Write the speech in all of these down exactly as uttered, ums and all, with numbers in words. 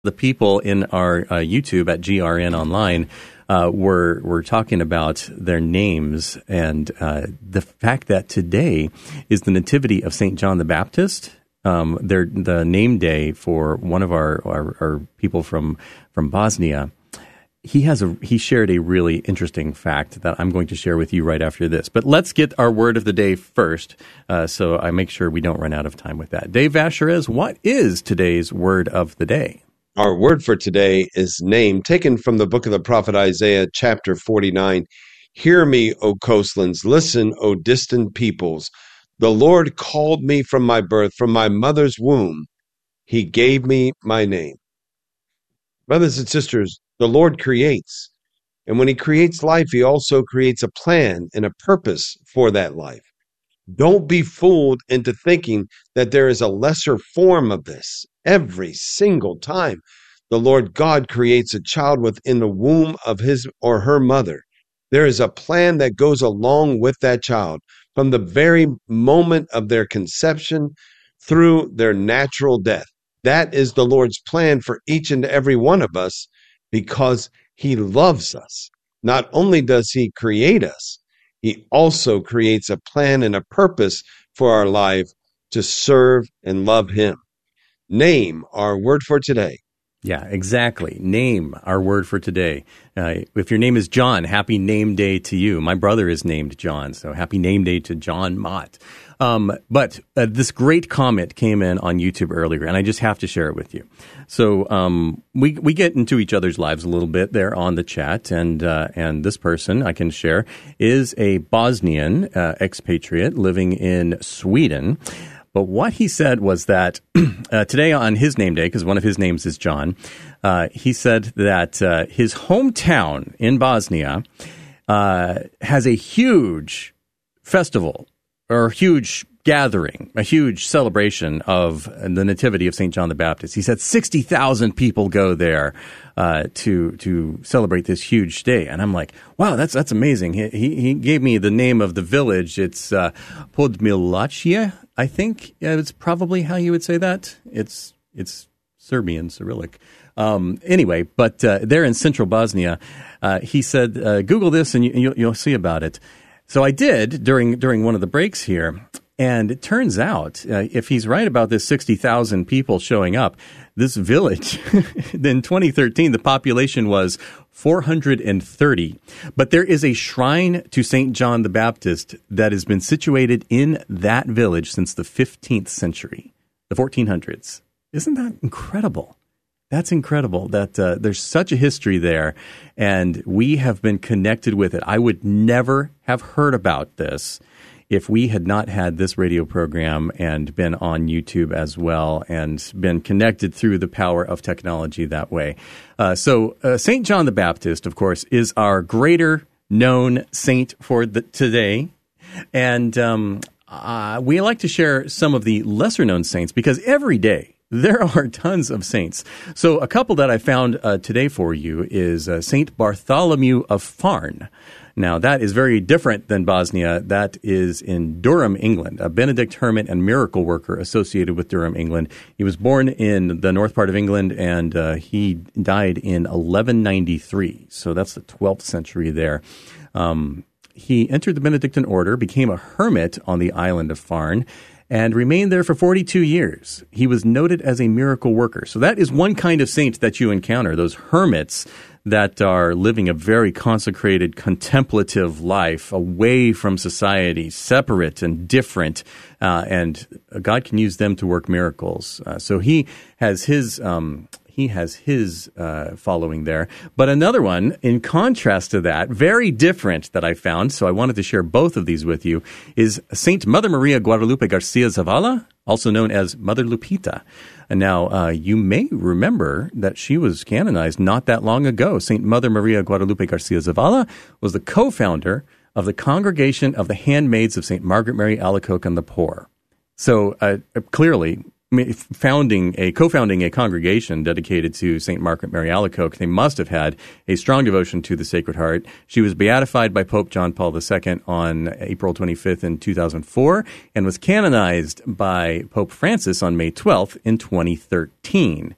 The people in our uh, YouTube at G R N Online uh, were were talking about their names and uh, the fact that today is the nativity of Saint John the Baptist. Um, they're the name day for one of our, our, our people from from Bosnia. He has a he shared a really interesting fact that I'm going to share with you right after this. But let's get our word of the day first, uh, so I make sure we don't run out of time with that. Dave Vacherez, what is today's word of the day? Our word for today is name, taken from the book of the prophet Isaiah, chapter forty-nine. Hear me, O coastlands, listen, O distant peoples. The Lord called me from my birth, from my mother's womb. He gave me my name. Brothers and sisters, the Lord creates. And when he creates life, he also creates a plan and a purpose for that life. Don't be fooled into thinking that there is a lesser form of this. Every single time the Lord God creates a child within the womb of his or her mother, there is a plan that goes along with that child from the very moment of their conception through their natural death. That is the Lord's plan for each and every one of us because he loves us. Not only does he create us, he also creates a plan and a purpose for our life to serve and love him. Name, our word for today. Yeah, exactly. Name, our word for today. Uh, if your name is John, happy name day to you. My brother is named John, so happy name day to John Mott. Um, but uh, this great comment came in on YouTube earlier, and I just have to share it with you. So um, we we get into each other's lives a little bit there on the chat, and uh, and this person I can share is a Bosnian uh, expatriate living in Sweden. But what he said was that uh, today on his name day, because one of his names is John, uh, he said that uh, his hometown in Bosnia uh, has a huge festival or huge gathering, a huge celebration of the nativity of Saint John the Baptist. He said sixty thousand people go there uh, to to celebrate this huge day. And I'm like, wow, that's that's amazing. He he, he gave me the name of the village. It's uh, Podmilačje, I think. Yeah, it's probably how you would say that. It's it's Serbian, Cyrillic. Um, anyway, but uh, they're in central Bosnia. Uh, he said, uh, Google this and you, you'll, you'll see about it. So I did during during one of the breaks here. And it turns out, uh, if he's right about this sixty thousand people showing up, this village, in twenty thirteen, the population was four hundred thirty. But there is a shrine to Saint John the Baptist that has been situated in that village since the fifteenth century, the fourteen hundreds. Isn't that incredible? That's incredible that uh, there's such a history there, and we have been connected with it. I would never have heard about this if we had not had this radio program and been on YouTube as well and been connected through the power of technology that way. Uh, so uh, Saint John the Baptist, of course, is our greater known saint for the, today. And um, uh, we like to share some of the lesser known saints because every day there are tons of saints. So a couple that I found uh, today for you is uh, Saint Bartholomew of Farn. Now, that is very different than Bosnia. That is in Durham, England, a Benedict hermit and miracle worker associated with Durham, England. He was born in the north part of England, and uh, he died in eleven ninety-three. So that's the twelfth century there. Um, he entered the Benedictine order, became a hermit on the island of Farn, and remained there for forty-two years. He was noted as a miracle worker. So that is one kind of saint that you encounter, those hermits that are living a very consecrated, contemplative life away from society, separate and different, uh, and God can use them to work miracles. Uh, so he has his um, he has his uh, following there. But another one, in contrast to that, very different that I found, so I wanted to share both of these with you, is Saint Mother Maria Guadalupe Garcia Zavala, also known as Mother Lupita. And now, uh, you may remember that she was canonized not that long ago. Saint Mother Maria Guadalupe Garcia Zavala was the co-founder of the Congregation of the Handmaids of Saint Margaret Mary Alacoque and the Poor. So uh, clearly, founding a co-founding a congregation dedicated to Saint Margaret Mary Alacoque, they must have had a strong devotion to the Sacred Heart. She was beatified by Pope John Paul the Second on April twenty-fifth in two thousand four and was canonized by Pope Francis on May twelfth in twenty thirteen.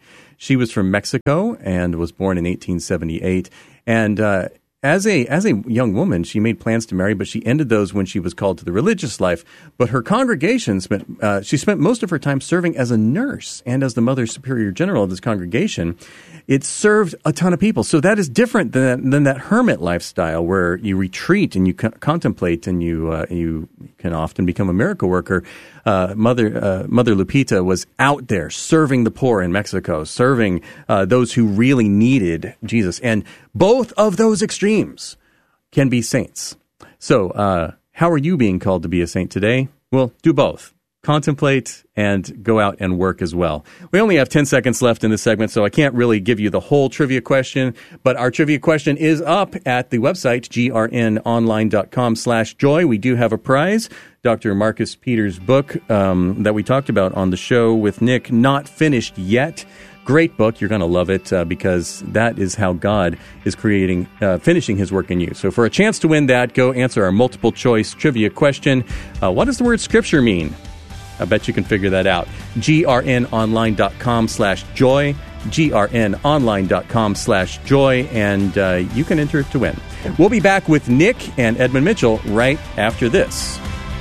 She was from Mexico and was born in eighteen seventy-eight. And uh, as a as a young woman, she made plans to marry, but she ended those when she was called to the religious life. But her congregation spent uh, she spent most of her time serving as a nurse and as the Mother Superior General of this congregation. It served a ton of people. So that is different than than that hermit lifestyle where you retreat and you co- contemplate and you uh, you can often become a miracle worker. Uh, Mother uh, Mother Lupita was out there serving the poor in Mexico, serving uh, those who really needed Jesus. And both of those extremes can be saints. So uh, how are you being called to be a saint today? Well, do both. Contemplate and go out and work as well. We only have ten seconds left in this segment, so I can't really give you the whole trivia question, but our trivia question is up at the website, grnonline.com slash joy. We do have a prize. Doctor Marcus Peters' book um, that we talked about on the show with Nick, Not Finished Yet. Great book. You're going to love it uh, because that is how God is creating, uh, finishing his work in you. So for a chance to win that, go answer our multiple choice trivia question. Uh, what does the word scripture mean? I bet you can figure that out. grnonline.com slash joy, grnonline.com slash joy, and uh, you can enter to win. We'll be back with Nick and Edmund Mitchell right after this.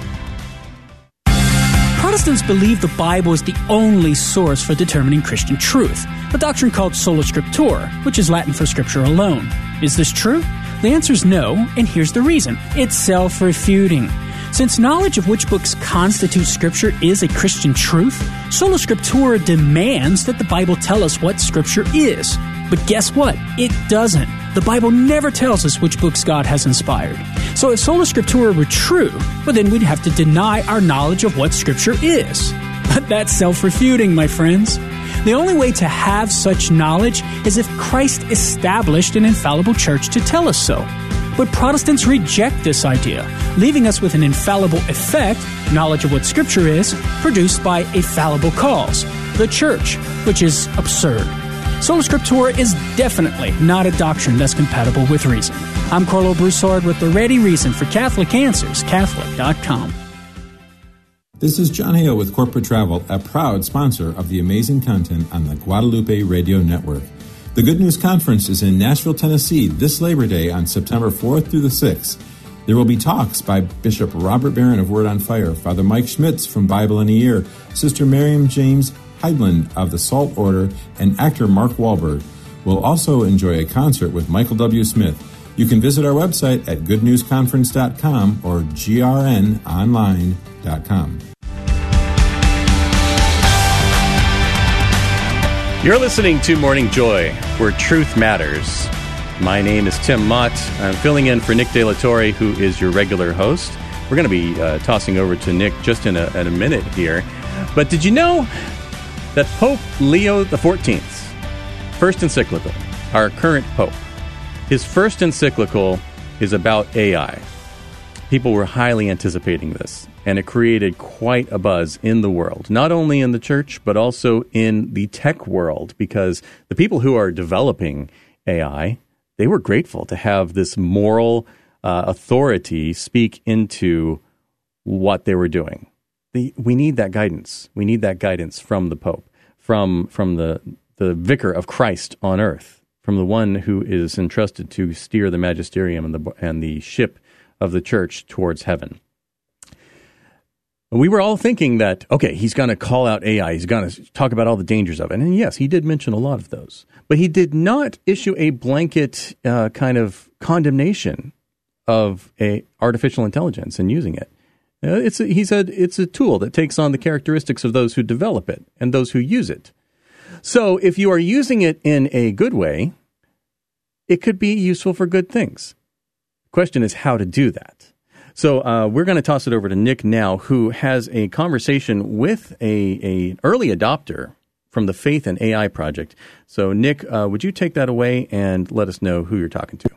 Protestants believe the Bible is the only source for determining Christian truth, a doctrine called sola scriptura, which is Latin for scripture alone. Is this true? The answer is no, and here's the reason. It's self-refuting. Since knowledge of which books constitute Scripture is a Christian truth, sola scriptura demands that the Bible tell us what Scripture is. But guess what? It doesn't. The Bible never tells us which books God has inspired. So if sola scriptura were true, well then we'd have to deny our knowledge of what Scripture is. But that's self-refuting, my friends. The only way to have such knowledge is if Christ established an infallible church to tell us so. But Protestants reject this idea, leaving us with an infallible effect, knowledge of what Scripture is, produced by a fallible cause, the church, which is absurd. Sola Scriptura is definitely not a doctrine that's compatible with reason. I'm Carlo Broussard with the Ready Reason for Catholic Answers, Catholic dot com. This is John Hale with Corporate Travel, a proud sponsor of the amazing content on the Guadalupe Radio Network. The Good News Conference is in Nashville, Tennessee this Labor Day on September fourth through the sixth. There will be talks by Bishop Robert Barron of Word on Fire, Father Mike Schmitz from Bible in a Year, Sister Miriam James Heidland of the Salt Order, and actor Mark Wahlberg. We'll also enjoy a concert with Michael W. Smith. You can visit our website at good news conference dot com or g r n online dot com. You're listening to Morning Joy, where truth matters. My name is Tim Mott. I'm filling in for Nick De La Torre, who is your regular host. We're going to be uh, tossing over to Nick just in a, in a minute here. But did you know that Pope Leo the fourteenth's first encyclical, our current Pope, his first encyclical is about A I. People were highly anticipating this, and it created quite a buzz in the world, not only in the church, but also in the tech world, because the people who are developing A I, they were grateful to have this moral uh, authority speak into what they were doing. The, we need that guidance. We need that guidance from the Pope, from from the, the vicar of Christ on earth, from the one who is entrusted to steer the magisterium and the and the ship of the church towards heaven. We were all thinking that, okay, he's going to call out A I. He's going to talk about all the dangers of it. And yes, he did mention a lot of those. But he did not issue a blanket uh, kind of condemnation of a artificial intelligence and using it. Uh, it's a, he said it's a tool that takes on the characteristics of those who develop it and those who use it. So if you are using it in a good way, it could be useful for good things. Question is how to do that. So uh, we're going to toss it over to Nick now, who has a conversation with a, a early adopter from the Faith and A I Project. So Nick, uh, would you take that away and let us know who you're talking to?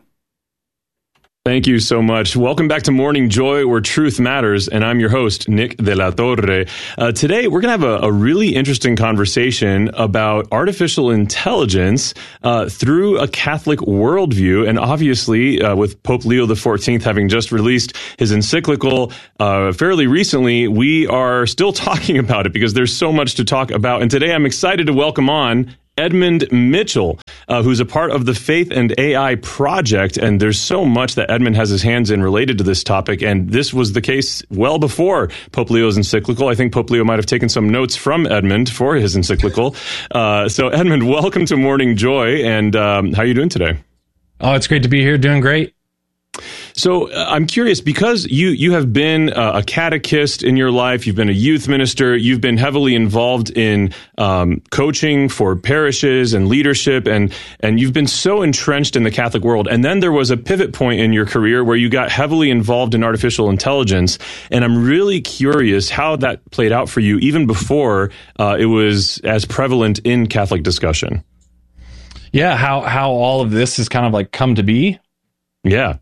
Thank you so much. Welcome back to Morning Joy, where truth matters, and I'm your host, Nick De La Torre. Uh, today, we're going to have a, a really interesting conversation about artificial intelligence uh, through a Catholic worldview, and obviously, uh, with Pope Leo the fourteenth having just released his encyclical uh, fairly recently, we are still talking about it because there's so much to talk about. And today, I'm excited to welcome on Edmund Mitchell, uh, who's a part of the Faith and A I Project. And there's so much that Edmund has his hands in related to this topic. And this was the case well before Pope Leo's encyclical. I think Pope Leo might have taken some notes from Edmund for his encyclical. Uh, so, Edmund, welcome to Morning Joy. And um, how are you doing today? Oh, it's great to be here. Doing great. So uh, I'm curious, because you you have been uh, a catechist in your life, you've been a youth minister, you've been heavily involved in um, coaching for parishes and leadership, and and you've been so entrenched in the Catholic world. And then there was a pivot point in your career where you got heavily involved in artificial intelligence. And I'm really curious how that played out for you, even before uh, it was as prevalent in Catholic discussion. Yeah, how how all of this has kind of like come to be. Yeah.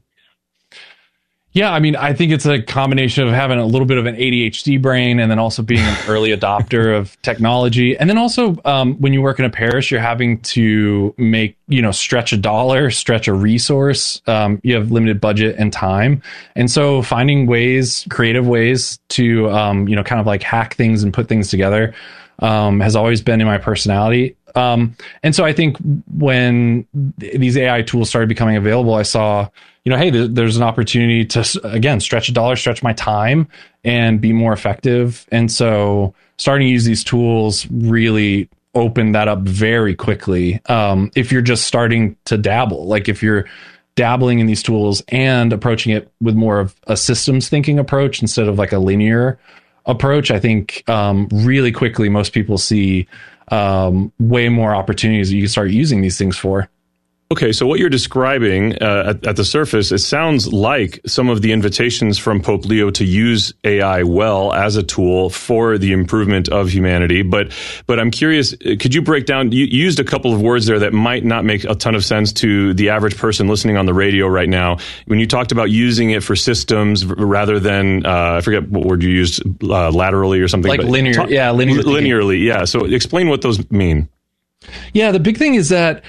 Yeah, I mean, I think it's a combination of having a little bit of an A D H D brain and then also being an early adopter of technology. And then also um, when you work in a parish, you're having to make, you know, stretch a dollar, stretch a resource. Um, you have limited budget and time. And so finding ways, creative ways to, um, you know, kind of like hack things and put things together um, has always been in my personality. Um, and so I think when th- these A I tools started becoming available, I saw, you know, hey, th- there's an opportunity to, again, stretch a dollar, stretch my time and be more effective. And so starting to use these tools really opened that up very quickly. Um, if you're just starting to dabble, like if you're dabbling in these tools and approaching it with more of a systems thinking approach instead of like a linear approach, I think um, really quickly most people see um, way more opportunities that you can start using these things for. Okay, so what you're describing uh, at, at the surface, it sounds like some of the invitations from Pope Leo to use A I well as a tool for the improvement of humanity. But but I'm curious, could you break down, you used a couple of words there that might not make a ton of sense to the average person listening on the radio right now. When you talked about using it for systems rather than, uh, I forget what word you used, uh, laterally or something. Like but linear, talk, yeah, linear. Linearly, yeah. So explain what those mean. Yeah, the big thing is that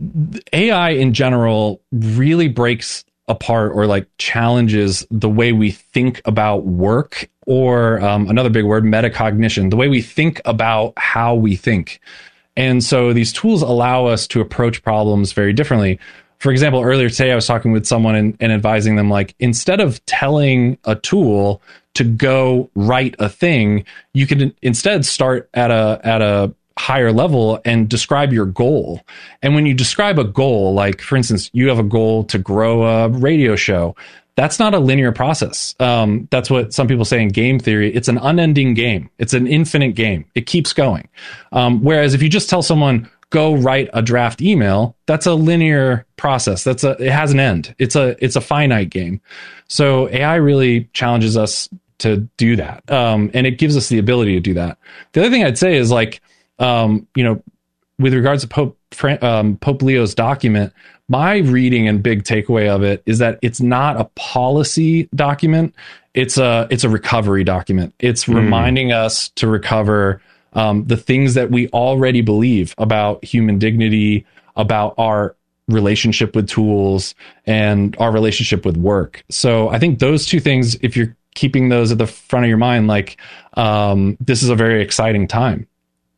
A I in general really breaks apart or like challenges the way we think about work, or um, another big word, metacognition, the way we think about how we think. And so these tools allow us to approach problems very differently. For example, earlier today, I was talking with someone and, and advising them, like, instead of telling a tool to go write a thing, you can instead start at a at a higher level and describe your goal. And when you describe a goal, like, for instance, you have a goal to grow a radio show, that's not a linear process. Um, that's what some people say in game theory. It's an unending game. It's an infinite game. It keeps going. Um, whereas if you just tell someone, go write a draft email, that's a linear process. That's a, it has an end. It's a, it's a finite game. So A I really challenges us to do that. Um, and it gives us the ability to do that. The other thing I'd say is, like, Um, you know, with regards to Pope um, Pope Leo's document, my reading and big takeaway of it is that it's not a policy document. It's a it's a recovery document. It's mm. reminding us to recover um, the things that we already believe about human dignity, about our relationship with tools, and our relationship with work. So I think those two things, if you're keeping those at the front of your mind, like um, this is a very exciting time.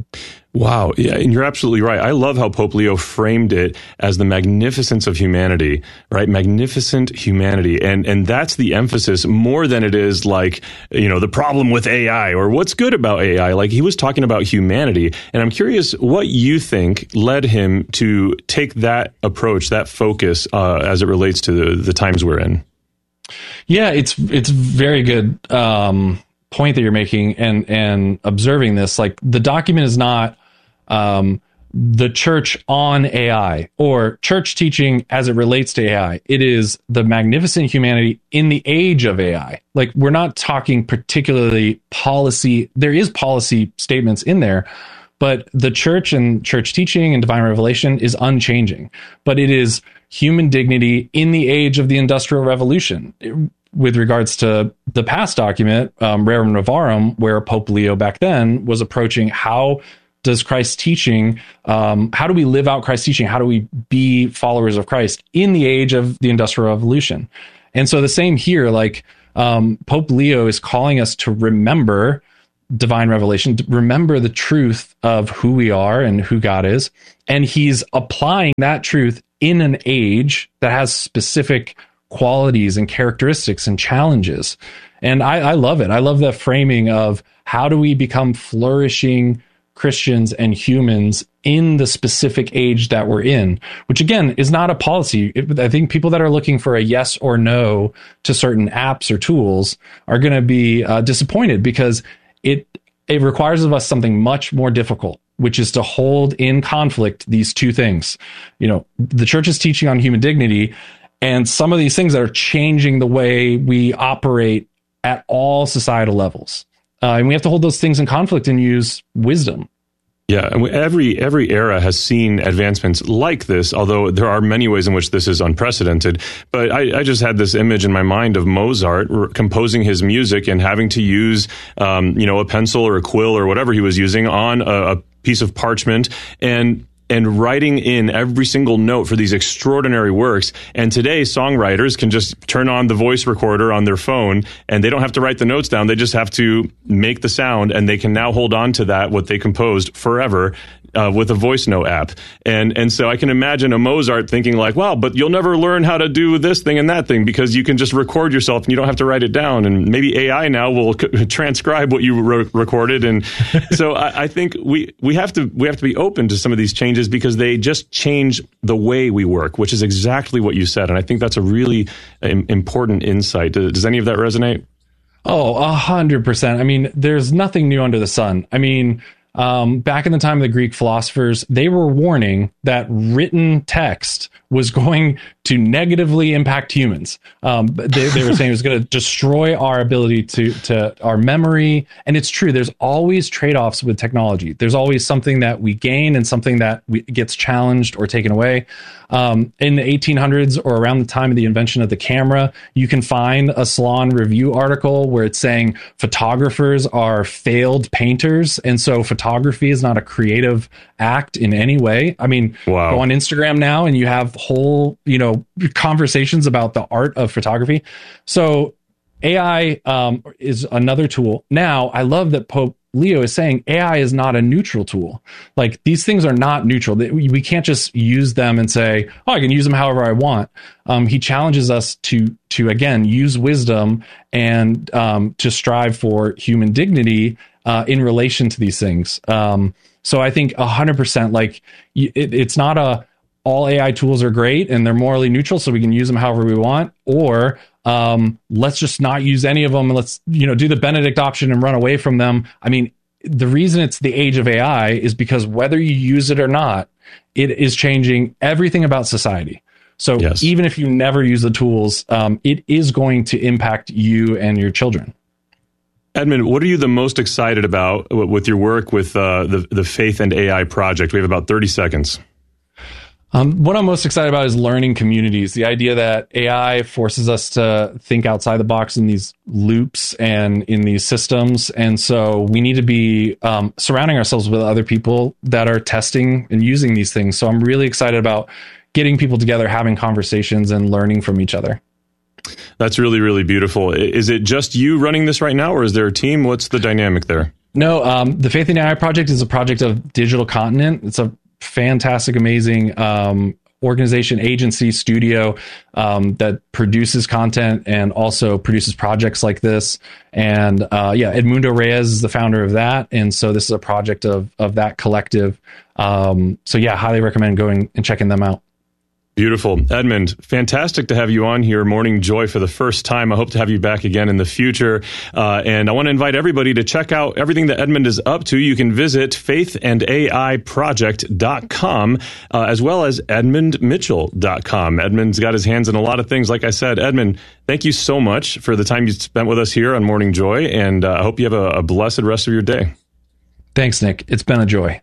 Wow. Yeah, and you're absolutely right. I love how Pope Leo framed it as the magnificence of humanity, right? Magnificent humanity. And and that's the emphasis more than it is like, you know, the problem with A I or what's good about A I. Like, he was talking about humanity. And I'm curious what you think led him to take that approach, that focus uh, as it relates to the, the times we're in. Yeah, it's it's very good um, point that you're making, and and observing this. Like, the document is not um, the church on A I or church teaching as it relates to A I. It is the magnificent humanity in the age of A I. Like, we're not talking particularly policy. There is policy statements in there, but the church and church teaching and divine revelation is unchanging. But it is human dignity in the age of the Industrial Revolution. With regards to the past document, um, Rerum Novarum, where Pope Leo back then was approaching how does Christ's teaching, um, how do we live out Christ's teaching? How do we be followers of Christ in the age of the Industrial Revolution? And so the same here, like um, Pope Leo is calling us to remember divine revelation, remember the truth of who we are and who God is. And he's applying that truth in an age that has specific qualities and characteristics and challenges. And I, I love it. I love the framing of how do we become flourishing Christians and humans in the specific age that we're in, which again is not a policy. It, I think people that are looking for a yes or no to certain apps or tools are going to be uh, disappointed, because it it requires of us something much more difficult, which is to hold in conflict these two things. You know, the church is teaching on human dignity, and some of these things that are changing the way we operate at all societal levels. Uh, and we have to hold those things in conflict and use wisdom. Yeah, and every every era has seen advancements like this, although there are many ways in which this is unprecedented. But I, I just had this image in my mind of Mozart r- composing his music and having to use, um, you know, a pencil or a quill or whatever he was using on a, a piece of parchment, and and writing in every single note for these extraordinary works. And today, songwriters can just turn on the voice recorder on their phone, and they don't have to write the notes down. They just have to make the sound, and they can now hold on to that, what they composed, forever uh, with a voice note app. And and so I can imagine a Mozart thinking like, wow, but you'll never learn how to do this thing and that thing because you can just record yourself and you don't have to write it down. And maybe A I now will c- transcribe what you re- recorded. And so I, I think we, we have to we have to be open to some of these changes, because they just change the way we work, which is exactly what you said. And I think that's a really um, important insight. Does any of that resonate? Oh, a hundred percent. I mean, there's nothing new under the sun. I mean, um, back in the time of the Greek philosophers, they were warning that written text was going to negatively impact humans. Um, they, they were saying it was going to destroy our ability to, to our memory. And it's true. There's always trade-offs with technology. There's always something that we gain and something that we, gets challenged or taken away. Um, in the eighteen hundreds, or around the time of the invention of the camera, you can find a Salon Review article where it's saying photographers are failed painters. And so photography is not a creative act in any way. I mean, wow. Go on Instagram now and you have whole, you know, conversations about the art of photography. So A I um, is another tool. Now, I love that Pope Leo is saying A I is not a neutral tool. Like, these things are not neutral. We can't just use them and say, oh, I can use them however I want. Um, he challenges us to, to again, use wisdom and um, to strive for human dignity uh, in relation to these things. Um, so I think one hundred percent, like, it, it's not a, all A I tools are great and they're morally neutral, so we can use them however we want, or um, let's just not use any of them and let's, you know, do the Benedict option and run away from them. I mean, the reason it's the age of A I is because whether you use it or not, it is changing everything about society. So yes. Even if you never use the tools, um, it is going to impact you and your children. Edmund, what are you the most excited about with your work with uh, the, the Faith and A I project? We have about thirty seconds. Um, what I'm most excited about is learning communities. The idea that A I forces us to think outside the box in these loops and in these systems. And so we need to be um, surrounding ourselves with other people that are testing and using these things. So I'm really excited about getting people together, having conversations and learning from each other. That's really, really beautiful. Is it just you running this right now, or is there a team? What's the dynamic there? No, um, the Faith and A I project is a project of Digital Continent. It's a fantastic, amazing um, organization, agency, studio um, that produces content and also produces projects like this. And uh, yeah, Edmundo Reyes is the founder of that. And so this is a project of of that collective. Um, so yeah, highly recommend going and checking them out. Beautiful. Edmund, fantastic to have you on here, Morning Joy, for the first time. I hope to have you back again in the future. Uh, and I want to invite everybody to check out everything that Edmund is up to. You can visit faith and A I project dot com uh, as well as edmund mitchell dot com. Edmund's got his hands in a lot of things. Like I said, Edmund, thank you so much for the time you spent with us here on Morning Joy. And uh, I hope you have a, a blessed rest of your day. Thanks, Nick. It's been a joy.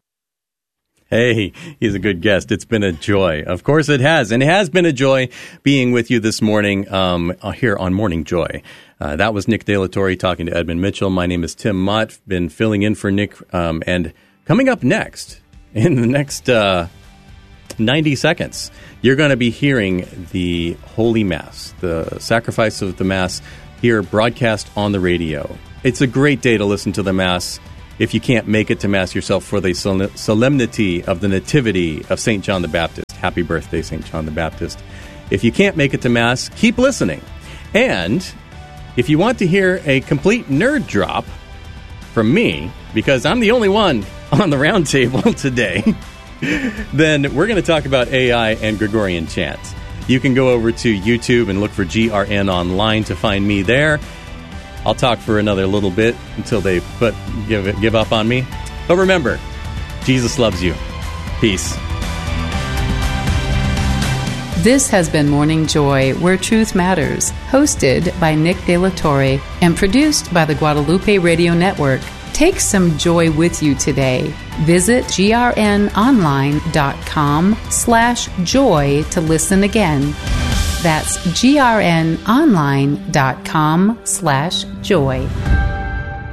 Hey, he's a good guest. It's been a joy. Of course it has. And it has been a joy being with you this morning um, here on Morning Joy. Uh, that was Nick De La Torre talking to Edmund Mitchell. My name is Tim Mott. Been filling in for Nick. Um, and coming up next, in the next uh, ninety seconds, you're going to be hearing the Holy Mass, the sacrifice of the Mass here broadcast on the radio. It's a great day to listen to the Mass if you can't make it to Mass yourself for the solemnity of the Nativity of Saint John the Baptist. Happy birthday, Saint John the Baptist. If you can't make it to Mass, keep listening. And if you want to hear a complete nerd drop from me, because I'm the only one on the round table today, then we're going to talk about A I and Gregorian chant. You can go over to YouTube and look for G R N Online to find me there. I'll talk for another little bit until they put give it, give up on me. But remember, Jesus loves you. Peace. This has been Morning Joy, Where Truth Matters, hosted by Nick De La Torre and produced by the Guadalupe Radio Network. Take some joy with you today. Visit grnonline.com slash joy to listen again. That's grnonline.com slash joy.